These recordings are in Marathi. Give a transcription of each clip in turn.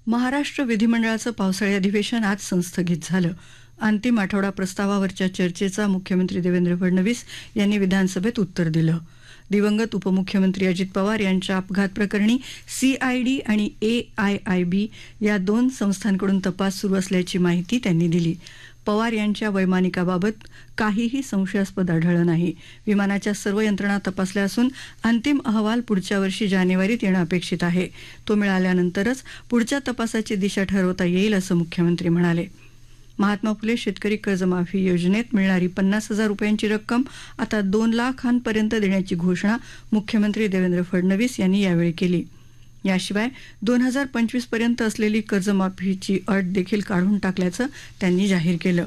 महाराष्ट्र विधिमंडळाचं पावसाळी अधिवेशन आज संस्थगित झालं. अंतिम आठवडा प्रस्तावावरच्या चर्चेचा मुख्यमंत्री देवेंद्र फडणवीस यांनी विधानसभेत उत्तर दिलं. दिवंगत उपमुख्यमंत्री अजित पवार यांच्या अपघात प्रकरणी CID आणि AIIB या 2 संस्थांकडून तपास सुरू असल्याची माहिती त्यांनी दिली. पवार यांच्या वैमानिकाबाबत काहीही संशयास्पद आढळलं नाही. विमानाच्या सर्व यंत्रणा तपासल्या असून अंतिम अहवाल पुढच्या वर्षी जानेवारीत येणं अपेक्षित आहे. तो मिळाल्यानंतरच पुढच्या तपासाची दिशा ठरवता येईल असं मुख्यमंत्री म्हणाले. महात्मा फुले शेतकरी कर्जमाफी योजनेत मिळणारी 50,000 रुपयांची रक्कम आता 2 लाखांपर्यंत देण्याची घोषणा मुख्यमंत्री देवेंद्र फडणवीस यांनी यावेळी केली. याशिवाय 2025 पर्यंत असलेली कर्जमाफीची अट देखील काढून टाकल्याचं त्यांनी जाहीर केलं.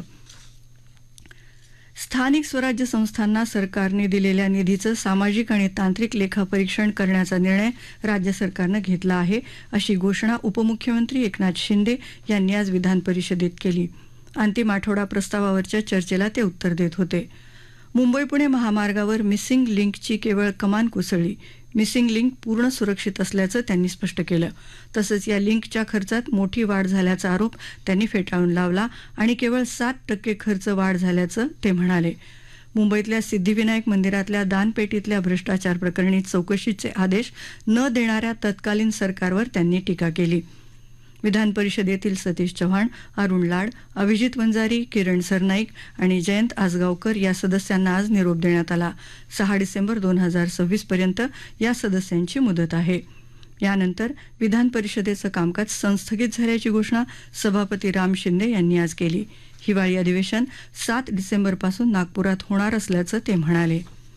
स्थानिक स्वराज्य संस्थांना सरकारने दिलेल्या निधीचं सामाजिक आणि तांत्रिक लेखापरीक्षण करण्याचा निर्णय राज्य सरकारनं घेतला आहे, अशी घोषणा उपमुख्यमंत्री एकनाथ शिंदे यांनी आज विधान परिषदेत केली. अंतिम आठवडा प्रस्तावावरच्या चर्चेला ते उत्तर देत होते. मुंबई पुणे महामार्गावर मिसिंग लिंकची केवळ कमान कोसळली. मिसिंग लिंक पूर्ण सुरक्षित असल्याचं त्यांनी स्पष्ट केलं. तसंच या लिंकच्या खर्चात मोठी वाढ झाल्याचा आरोप त्यांनी फेटाळून लावला आणि केवळ 7% खर्च वाढ झाल्याचं ते म्हणाले. मुंबईतल्या सिद्धिविनायक मंदिरातल्या दानपेटीतल्या भ्रष्टाचार प्रकरणी चौकशीचे आदेश न देणाऱ्या तत्कालीन सरकारवर त्यांनी टीका केली. विधान परिषदेतील सतीश चव्हाण, अरुण लाड, अभिजित वंजारी, किरण सरनाईक आणि जयंत आसगावकर या सदस्यांना आज निरोप देण्यात आला. 6 डिसेंबर 2026 पर्यंत या सदस्यांची मुदत आहे. यानंतर विधान परिषदेचं कामकाज संस्थगित झाल्याची घोषणा सभापती राम शिंदे यांनी आज केली. हिवाळी अधिवेशन 7 डिसेंबरपासून नागपुरात होणार असल्याचं ते म्हणाले.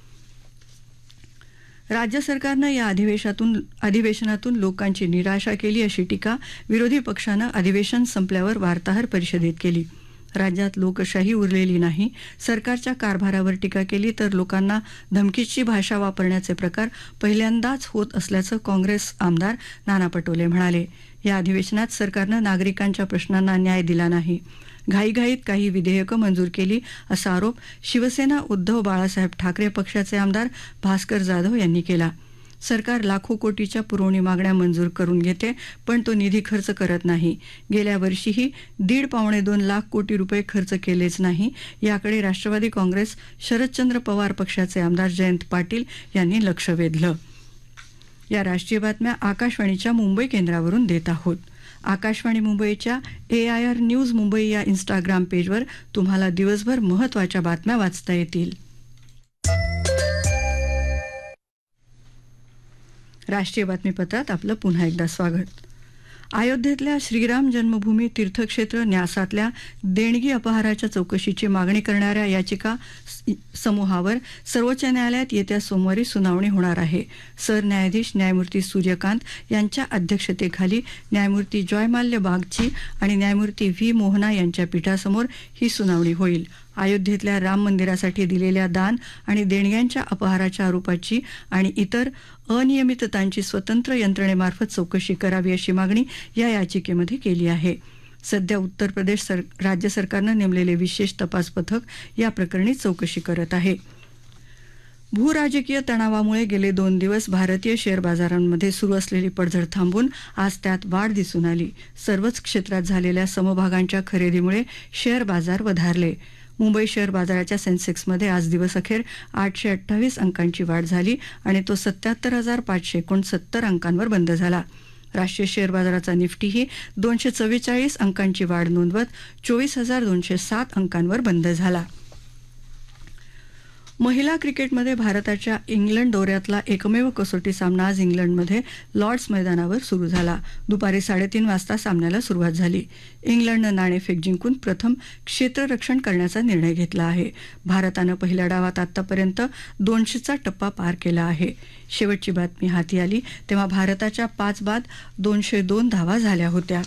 राज्य सरकारनं या अधिवेशनातून लोकांची निराशा केली, अशी टीका विरोधी पक्षानं अधिवेशन संपल्यावर वार्ताहर परिषदेत केली. राज्यात लोकशाही उरलेली नाही, सरकारच्या कारभारावर टीका केली तर लोकांना धमकीची भाषा वापरण्याचे प्रकार पहिल्यांदाच होत असल्याचं काँग्रेस आमदार नाना पटोले म्हणाले. या अधिवेशनात सरकारनं नागरिकांच्या प्रश्नांना न्याय दिला नाही, घाईघाईत काही विधेयकं मंजूर केली, असा आरोप शिवसेना उद्धव बाळासाहेब ठाकरे पक्षाचे आमदार भास्कर जाधव यांनी केला. सरकार लाखो कोटीच्या पुरवणी मागण्या मंजूर करून घेते, पण तो निधी खर्च करत नाही. गेल्या वर्षीही 1.5-2 लाख कोटी रुपये खर्च केलेच नाही. याकडे राष्ट्रवादी काँग्रेस शरदचंद्र पवार पक्षाचे आमदार जयंत पाटील यांनी लक्ष वेधलं. या राष्ट्रीय बातम्या आकाशवाणीच्या मुंबई केंद्रावरून देत आहोत. आकाशवाणी मुंबईच्या AIR न्यूज मुंबई या इंस्टाग्राम पेजवर तुम्हाला दिवसभर महत्त्वाच्या बातम्या वाचता येतील. राष्ट्रीय बातमीपत्रात आपलं पुन्हा एकदा स्वागत. अयोध्येतल्या श्रीराम जन्मभूमी तीर्थक्षेत्र न्यासातल्या देणगी अपहाराच्या चौकशीची मागणी करणाऱ्या याचिका समूहावर सर्वोच्च न्यायालयात येत्या सोमवारी सुनावणी होणार आहे. सरन्यायाधीश न्यायमूर्ती सूर्यकांत यांच्या अध्यक्षतेखाली न्यायमूर्ती जॉयमाल्य बागची आणि न्यायमूर्ती V मोहना यांच्या पीठासमोर ही सुनावणी होईल. अयोध्येतल्या राम मंदिरासाठी दिलेल्या दान आणि देणग्यांच्या अपहाराच्या आरोपाची आणि इतर अनियमिततांची स्वतंत्र यंत्रणेमार्फत चौकशी करावी, अशी मागणी या याचिकेमध्ये केली आहे. सध्या उत्तर प्रदेश राज्य सरकारनं नेमलेले विशेष तपास पथक या प्रकरणी चौकशी करत आहे. भूराजकीय तणावामुळे गेले 2 दिवस भारतीय शेअर बाजारांमध्ये सुरू असलेली पडझड थांबून आज त्यात वाढ दिसून आली. सर्वच क्षेत्रात झालेल्या समभागांच्या खरेदीमुळे शेअर बाजार वधारले. मुंबई शेअर बाजाराच्या सेन्सेक्समध्ये आज दिवसअखेर 828 अंकांची वाढ झाली आणि तो 77,569 अंकांवर बंद झाला. राष्ट्रीय शेअर बाजाराचा निफ्टीही 244 अंकांची वाढ नोंदवत 24,207 अंकांवर बंद झाला. महिला क्रिकेटमध्ये भारताच्या इंग्लंड दौऱ्यातला एकमेव कसोटी सामना आज इंग्लंडमध्ये लॉर्ड्स मैदानावर सुरू झाला. दुपारी 3:30 वाजता सामन्याला सुरुवात झाली. इंग्लंडनं नाणेफेक जिंकून प्रथम क्षेत्ररक्षण करण्याचा निर्णय घेतला आहे. भारतानं पहिल्या डावात आतापर्यंत 200चा टप्पा पार केला आहे. शेवटची बातमी हाती आली तेव्हा भारताच्या 5 बाद 202 धावा झाल्या होत्या.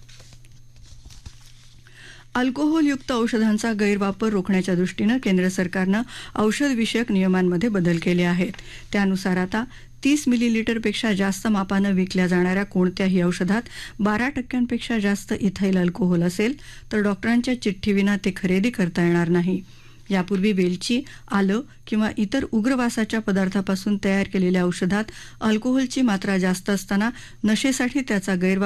अल्कोहोलयुक्त औषधांचा गैरवापर रोखण्याच्या दृष्टीनं केंद्र सरकारनं औषधविषयक नियमांमध्ये बदल केले आहेत. त्यानुसार आता 30 मिलीलीटरपेक्षा जास्त मापानं विकल्या जाणाऱ्या कोणत्याही औषधात 12% जास्त इथाइल अल्कोहोल असेल तर डॉक्टरांच्या चिठ्ठीविना ते खरेदी करता येणार नाही. यापूर्वी वेलची, आलं किंवा इतर उग्रवासाच्या पदार्थापासून तयार केलेल्या औषधात अल्कोहोलची मात्रा जास्त असताना नशेसाठी त्याचा गैरवापर